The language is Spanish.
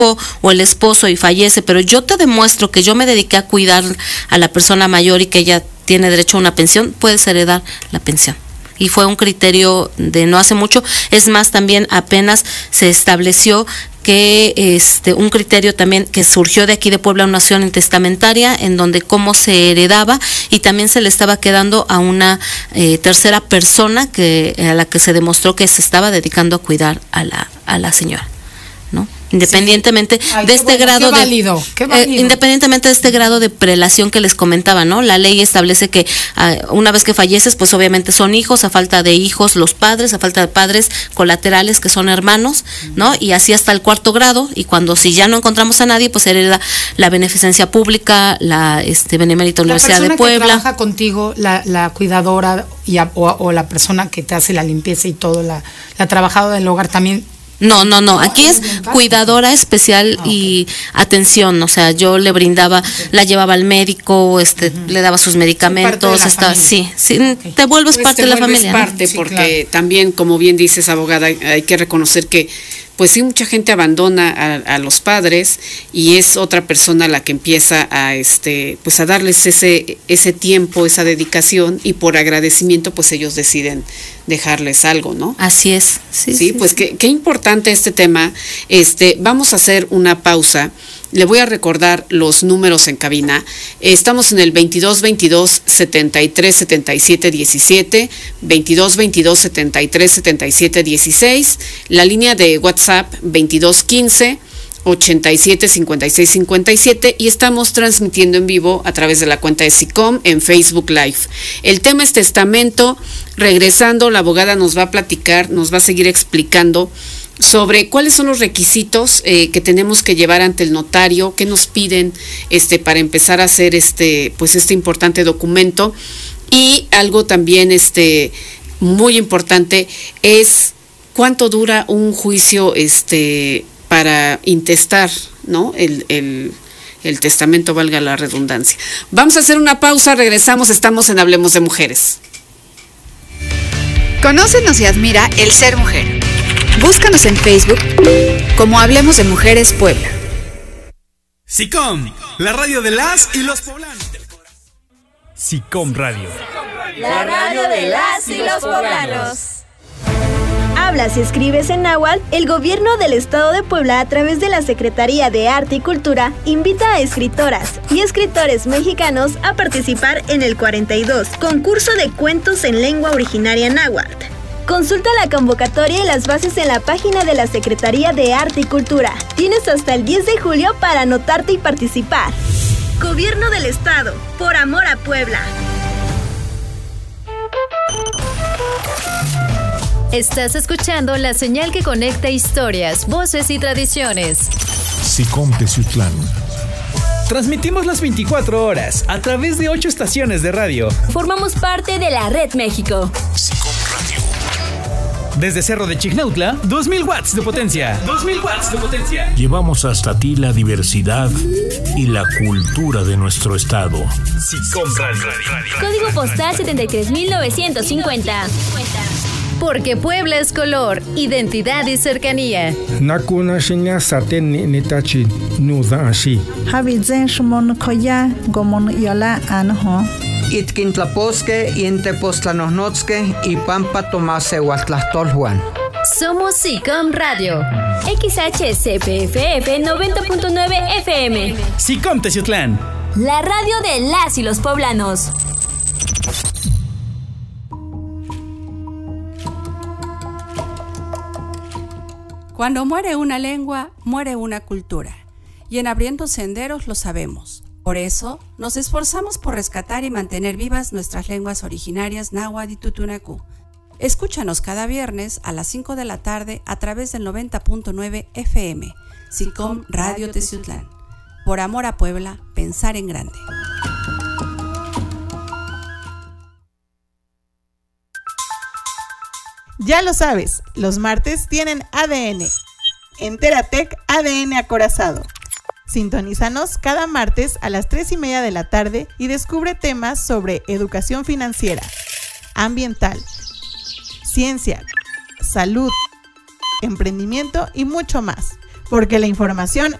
o el esposo y fallece, pero yo te demuestro que yo me dediqué a cuidar a la persona mayor y que ella tiene derecho a una pensión, puedes heredar la pensión. Y fue un criterio de no hace mucho. Es más, también apenas se estableció que un criterio también que surgió de aquí de Puebla, una acción intestamentaria en donde cómo se heredaba, y también se le estaba quedando a una tercera persona a la que se demostró que se estaba dedicando a cuidar a la señora, ¿no? Independientemente de este grado independientemente de este grado de prelación que les comentaba, ¿no? La ley establece que una vez que falleces, pues obviamente son hijos, a falta de hijos los padres, a falta de padres colaterales que son hermanos, ¿no? Y así hasta el 4º grado, y si ya no encontramos a nadie, pues hereda la beneficencia pública, la Benemérita Universidad de Puebla. La persona que trabaja contigo, la cuidadora o la persona que te hace la limpieza y todo, la trabajadora del hogar también. No, aquí es cuidadora especial y atención, o sea, yo le brindaba, la llevaba al médico, le daba sus medicamentos, sí, te vuelves parte de la familia. Parte, ¿no? Porque también, como bien dices, abogada, hay que reconocer que pues sí, mucha gente abandona a los padres y es otra persona la que empieza a pues a darles ese tiempo, esa dedicación, y por agradecimiento pues ellos deciden dejarles algo, ¿no? Así es. Sí, pues qué importante este tema. Vamos a hacer una pausa. Le voy a recordar los números en cabina. Estamos en el 2222-737717, 2222-737716, la línea de WhatsApp 2215-875657, y estamos transmitiendo en vivo a través de la cuenta de SICOM en Facebook Live. El tema es testamento. Regresando, la abogada nos va a platicar, nos va a seguir explicando sobre cuáles son los requisitos que tenemos que llevar ante el notario, qué nos piden para empezar a hacer pues este importante documento. Y algo también muy importante es cuánto dura un juicio para intestar, ¿no? El testamento, valga la redundancia. Vamos a hacer una pausa, regresamos, estamos en Hablemos de Mujeres. Conócenos y admira el ser mujer. Búscanos en Facebook como Hablemos de Mujeres Puebla. SICOM, la radio de las y los poblanos. SICOM Radio. La radio de las y los poblanos. Hablas y escribes en náhuatl. El gobierno del estado de Puebla, a través de la Secretaría de Arte y Cultura, invita a escritoras y escritores mexicanos a participar en el 42 concurso de cuentos en lengua originaria náhuatl. Consulta la convocatoria y las bases en la página de la Secretaría de Arte y Cultura. Tienes hasta el 10 de julio para anotarte y participar. Gobierno del Estado, por amor a Puebla. Estás escuchando la señal que conecta historias, voces y tradiciones. SICOM Teciutlán. Transmitimos las 24 horas a través de 8 estaciones de radio. Formamos parte de la Red México. SICOM Radio. Desde Cerro de Chignautla, 2000 watts de potencia. 2000 watts de potencia. Llevamos hasta ti la diversidad y la cultura de nuestro estado. SICOM Radio. Código postal 73950. Porque Puebla es color, identidad y cercanía. Nakuna shinya saten nitachi nuda ashi. Habizen shmon koya gomon yola anho. Itkintlaposque, Intepostlanosnotzque y Pampa Tomase Huatlastolhuan. Somos SICOM Radio. XHCPFF 90.9 FM. SICOM Teciutlán. La radio de las y los poblanos. Cuando muere una lengua, muere una cultura. Y en Abriendo Senderos lo sabemos. Por eso, nos esforzamos por rescatar y mantener vivas nuestras lenguas originarias náhuatl y tutunacú. Escúchanos cada viernes a las 5 de la tarde a través del 90.9 FM. SICOM Radio Teciutlán. Por amor a Puebla, pensar en grande. Ya lo sabes, los martes tienen ADN. Enteratec ADN acorazado. Sintonízanos cada martes a las 3:30 de la tarde y descubre temas sobre educación financiera, ambiental, ciencia, salud, emprendimiento y mucho más. porque la información